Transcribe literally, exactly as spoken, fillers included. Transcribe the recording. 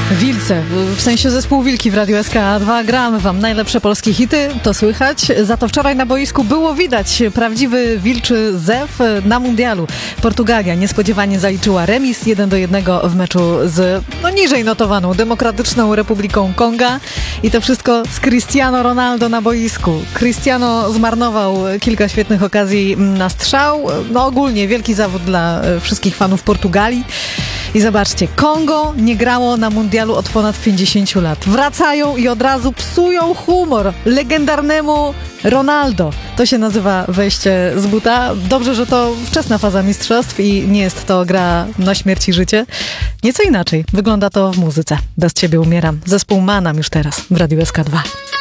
Wilce, w sensie zespół Wilki w Radiu S K dwa. Gramy wam najlepsze polskie hity, to słychać. Za to wczoraj na boisku było widać prawdziwy wilczy zew na mundialu. Portugalia niespodziewanie zaliczyła remis jeden do jednego w meczu z no, niżej notowaną Demokratyczną Republiką Konga. I to wszystko z Cristiano Ronaldo na boisku. Cristiano zmarnował kilka świetnych okazji na strzał. No ogólnie wielki zawód dla wszystkich fanów Portugalii. I zobaczcie, Kongo nie grało na mundialu od ponad pięćdziesięciu lat. Wracają i od razu psują humor legendarnemu Ronaldo. To się nazywa wejście z buta. Dobrze, że to wczesna faza mistrzostw i nie jest to gra na śmierć i życie. Nieco inaczej wygląda to w muzyce. Bez ciebie umieram. Zespół Manam już teraz w Radiu S K dwa.